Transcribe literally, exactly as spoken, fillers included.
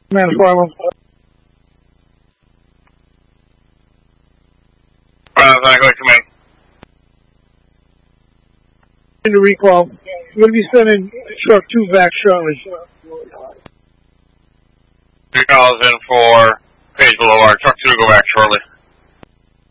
Commander Farlow. Uh, thank you, Command. Into recall. We're going to be sending truck two back shortly. Three calls in for page below our truck two to go back shortly.